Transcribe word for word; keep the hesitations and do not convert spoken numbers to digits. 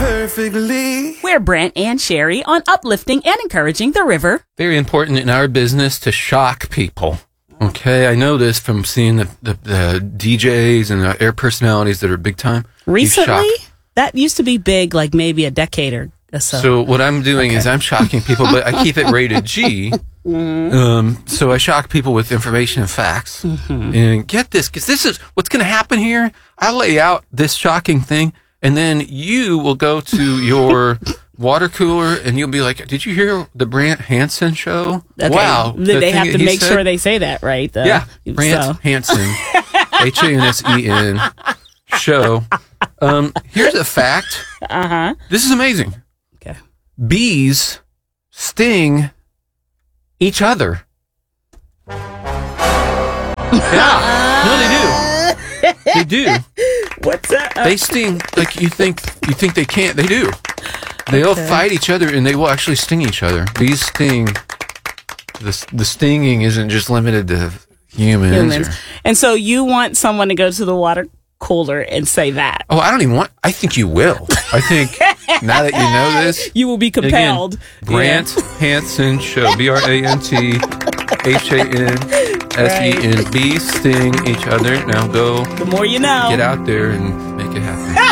perfectly. We're Brent and Sherry on uplifting and encouraging the river. Very important in our business to shock people. Okay, I know this from seeing the, the, the D Js and the air personalities that are big time. You Recently, shock. that used to be big, like maybe a decade or so. So what I'm doing Okay. is I'm shocking people, but I keep it rated G. Mm-hmm. Um, so I shock people with information and facts. Mm-hmm. And get this, because this is what's going to happen here. I'll lay out this shocking thing, and then you will go to your water cooler, and you'll be like, "Did you hear the Brant Hansen show? Okay. Wow!" They the they thing have that to he make said?" sure they say that right. though. Yeah, Brant So- Hansen, H A N S E N show. Um, here's a fact. Uh huh. This is amazing. Okay. Bees sting each other. Yeah, no, they do. They do. What's that? They sting like you think. You think they can't. They do. They'll Okay. fight each other, and they will actually sting each other. Bees sting. The the stinging isn't just limited to humans. Humans. or- And so you want someone to go to the water cooler and say that. oh, I don't even want. I think you will. I think now that you know this, You will be compelled. Again, Brant Hansen show. B R A N T H A N S E N. Bees sting each other. Now go The more you know. get out there and make it happen.